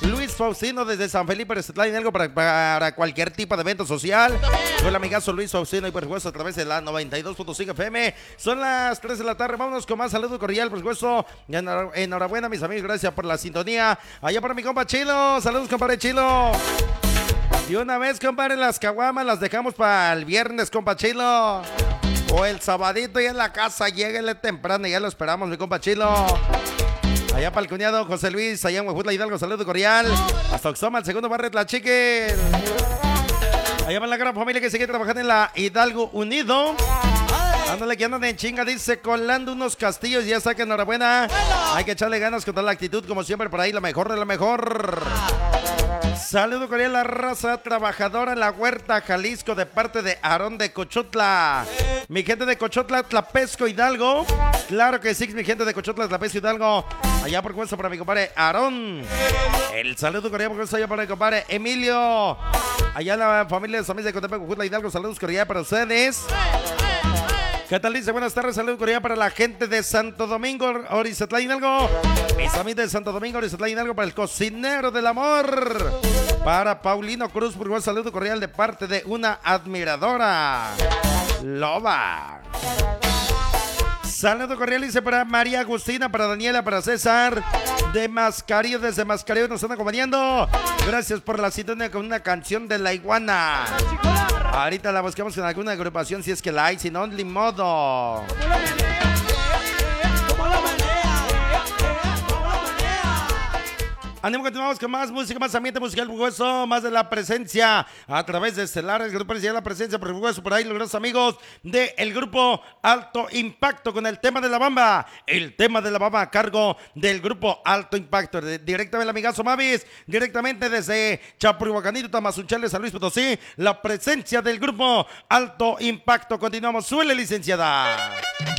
Luis Faustino desde San Felipe, Estetlán Hidalgo, para cualquier tipo de evento social. Soy el amigazo Luis Faustino y por supuesto a través de la 92.5 FM. Son las 3 de la tarde, vámonos con más saludo cordial, por supuesto. Enhorabuena, mis amigos, gracias por la sintonía. Allá para mi compa Chilo, saludos, compadre Chilo. Y una vez, compadre, las caguamas las dejamos para el viernes, compa Chilo. O el sabadito y en la casa, lléguenle temprano y ya lo esperamos, mi compa Chilo. Allá para el cuñado José Luis, allá en Huejutla Hidalgo, saludo cordial. Hasta Oxoma, el segundo barrio de la Chique. Allá para la gran familia que sigue trabajando en la Hidalgo Unido. Ándale, que andan en chinga, dice, colando unos castillos. Ya está, que enhorabuena. Hay que echarle ganas con toda la actitud, como siempre, por ahí, la mejor de la mejor. Saludo cordial a la raza trabajadora en la Huerta, Jalisco, de parte de Aarón de Cochotla. Mi gente de Cochotla, Tlapesco, Hidalgo. Claro que sí, mi gente de Cochotla, Tlapesco, Hidalgo. Allá por supuesto para mi compadre Aarón. El saludo cordial por supuesto allá para mi compadre Emilio. Allá la familia de San Luis de Cotepec, Cochotla, Hidalgo. Saludos cordial para ustedes. ¿Qué tal? Dice, buenas tardes, saludos cordial para la gente de Santo Domingo, Orizatlán Hidalgo. Mis amigos de Santo Domingo, Orizatlán Hidalgo, para el cocinero del amor. Para Paulino Cruz, por un saludo cordial de parte de una admiradora, Loba. Saludo cordial, dice, para María Agustina, para Daniela, para César, de Mascarillo, desde Mascarillo nos están acompañando. Gracias por la sintonía con una canción de La Iguana. Ahorita la buscamos con alguna agrupación si es que la hay, si no, ni modo. Ánimo, continuamos con más música, más ambiente musical, burgueso, más de la presencia a través de Estelares Grupos y la presencia por burgueso, por ahí los grandes amigos del grupo Alto Impacto con el tema de la bamba. El tema de la bamba a cargo del grupo Alto Impacto. Directamente el amigazo Mavis, directamente desde Chapulhuacanito, Tamazunchales, San Luis Potosí, la presencia del grupo Alto Impacto. Continuamos, suele licenciada.